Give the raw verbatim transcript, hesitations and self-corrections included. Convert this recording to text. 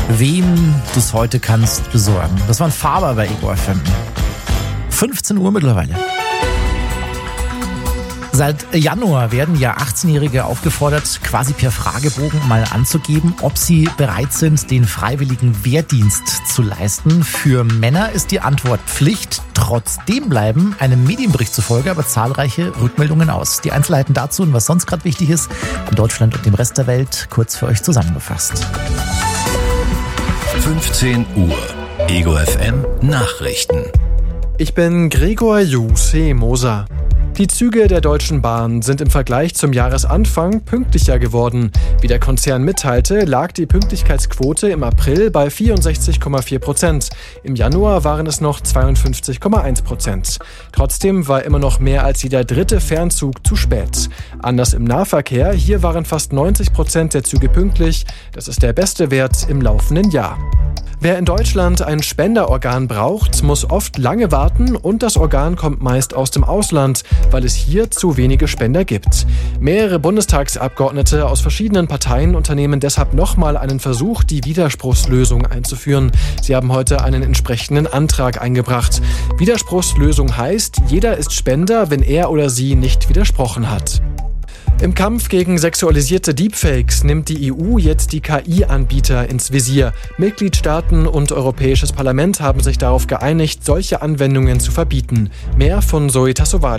wem du es heute kannst besorgen. Das waren Faber bei Ego F M. fünfzehn Uhr mittlerweile. Seit Januar werden ja achtzehnjährige aufgefordert, quasi per Fragebogen mal anzugeben, ob sie bereit sind, den freiwilligen Wehrdienst zu leisten. Für Männer ist die Antwort Pflicht. Trotzdem bleiben einem Medienbericht zufolge aber zahlreiche Rückmeldungen aus. Die Einzelheiten dazu und was sonst gerade wichtig ist, in Deutschland und dem Rest der Welt kurz für euch zusammengefasst. fünfzehn Uhr. Ego F M Nachrichten. Ich bin Gregor Juse Moser. Die Züge der Deutschen Bahn sind im Vergleich zum Jahresanfang pünktlicher geworden. Wie der Konzern mitteilte, lag die Pünktlichkeitsquote im April bei vierundsechzig Komma vier Prozent. Im Januar waren es noch zweiundfünfzig Komma eins Prozent. Trotzdem war immer noch mehr als jeder dritte Fernzug zu spät. Anders im Nahverkehr, hier waren fast neunzig Prozent der Züge pünktlich. Das ist der beste Wert im laufenden Jahr. Wer in Deutschland ein Spenderorgan braucht, muss oft lange warten und das Organ kommt meist aus dem Ausland, weil es hier zu wenige Spender gibt. Mehrere Bundestagsabgeordnete aus verschiedenen Parteien unternehmen deshalb nochmal einen Versuch, die Widerspruchslösung einzuführen. Sie haben heute einen entsprechenden Antrag eingebracht. Widerspruchslösung heißt, jeder ist Spender, wenn er oder sie nicht widersprochen hat. Im Kampf gegen sexualisierte Deepfakes nimmt die E U jetzt die K I-Anbieter ins Visier. Mitgliedstaaten und Europäisches Parlament haben sich darauf geeinigt, solche Anwendungen zu verbieten. Mehr von Zoe Tassovali.